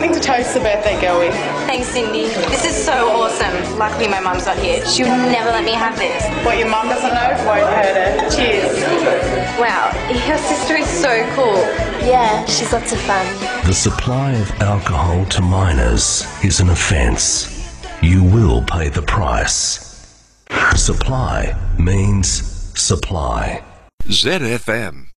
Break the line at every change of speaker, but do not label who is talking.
something to toast the birthday girl with.
Thanks, Cindy. This is so awesome. Luckily my mum's not here. She would never let me have this.
What your mum doesn't know won't hurt her. Cheers.
Wow, your sister is so cool.
Yeah, she's lots of fun.
The supply of alcohol to minors is an offence. You will pay the price. Supply means supply.
ZFM.